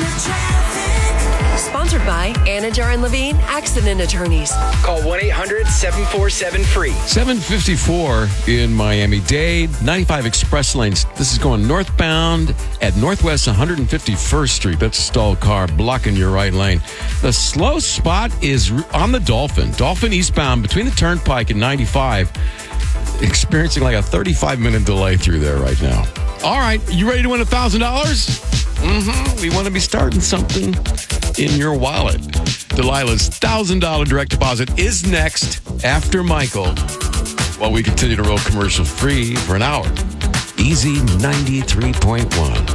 Sponsored by Anajar and Levine Accident Attorneys. Call 1-800-747-FREE. 754 in Miami-Dade, 95 express lanes. This is going northbound at Northwest 151st Street. That's a stalled car blocking your right lane. The slow spot is on the Dolphin. Dolphin eastbound between the Turnpike and 95. Experiencing like a 35-minute delay through there right now. All right, you ready to win $1,000? We want to be starting something in your wallet. Delilah's $1,000 direct deposit is next after Michael, while we continue to roll commercial free for an hour. Easy 93.1.